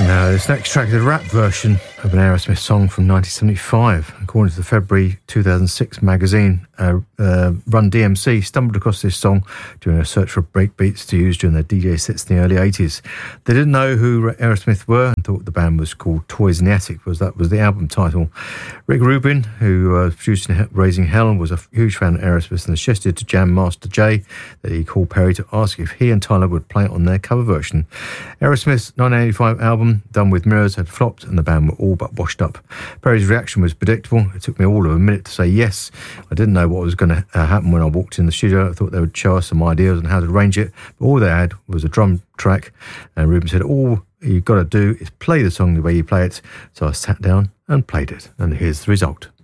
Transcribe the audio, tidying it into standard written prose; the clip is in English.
Now, this next track is a rap version of an Aerosmith song from 1975. According to the February 2006 magazine, Run DMC stumbled across this song during a search for breakbeats to use during their DJ sets in the early 80s. They didn't know who Aerosmith were and thought the band was called Toys in the Attic, because that was the album title. Rick Rubin, who produced Raising Hell, was a huge fan of Aerosmith and suggested to Jam Master Jay that he called Perry to ask if he and Tyler would play it on their cover version. Aerosmith's 1985 album, Done With Mirrors, had flopped and the band were all but washed up. Perry's reaction was predictable. It took me all of a minute to say yes. I didn't know what was going to happen when I walked in the studio. I thought they would show us some ideas on how to arrange it, but all they had was a drum track, and Rubin said, all you've got to do is play the song the way you play it. So I sat down and played it, and here's the result.